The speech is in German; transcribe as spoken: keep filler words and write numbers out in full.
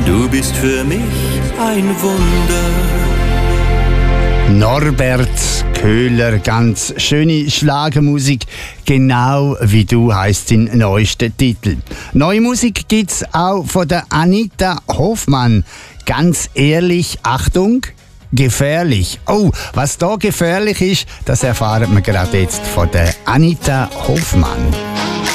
Du bist für mich ein Wunder. Norbert Köhler, ganz schöne Schlagermusik, genau wie du heisst sein neuester Titel. Neue Musik gibt's auch von der Anita Hoffmann. Ganz ehrlich, Achtung, gefährlich. Oh, was da gefährlich ist, das erfahren wir gerade jetzt von der Anita Hoffmann.